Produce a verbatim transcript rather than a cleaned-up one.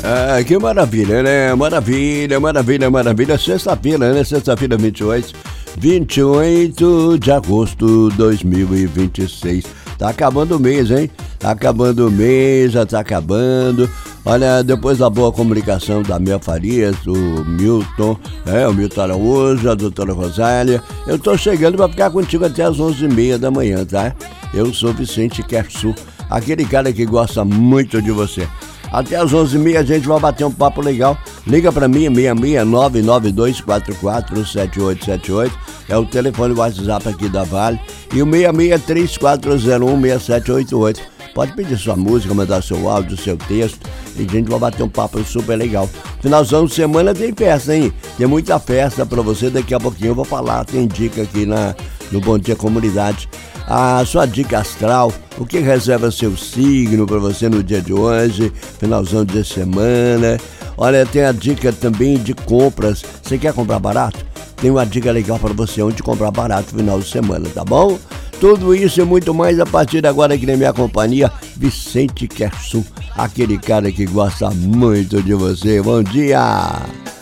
Ah, que maravilha, né? Maravilha, maravilha, maravilha. Sexta-feira, né? Sexta-feira, vinte e oito. vinte e oito de agosto de dois mil e vinte e seis. Tá acabando o mês, hein? Tá acabando o mês, já tá acabando. Olha, depois da boa comunicação da Mel Farias, o Milton, é, o Milton Araújo, a doutora Rosália, eu tô chegando pra ficar contigo até as onze e meia da manhã, tá? Eu sou Vicente Kersu, aquele cara que gosta muito de você. Até as onze e meia a gente vai bater um papo legal. Liga pra mim, seis seis nove nove dois quatro quatro sete oito sete oito. É o telefone WhatsApp aqui da Vale. E o seis seis três quatro zero um seis sete oito oito. Pode pedir sua música, mandar seu áudio, seu texto. E a gente vai bater um papo super legal. Finalzão de semana tem festa, hein? Tem muita festa pra você. Daqui a pouquinho eu vou falar. Tem dica aqui na, no Bom Dia Comunidade. A sua dica astral, o que reserva seu signo para você no dia de hoje, finalzão de semana. Olha, tem a dica também de compras. Você quer comprar barato? Tem uma dica legal para você onde comprar barato no final de semana, tá bom? Tudo isso e muito mais a partir de agora aqui na minha companhia, Vicente Kersu, aquele cara que gosta muito de você. Bom dia!